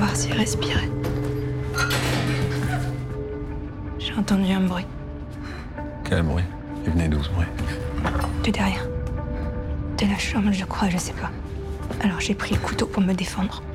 voir s'il respirait. J'ai entendu un bruit. Quel bruit? Il venait d'où ce bruit? De derrière. De la chambre, je crois, je sais pas. Alors j'ai pris le couteau pour me défendre.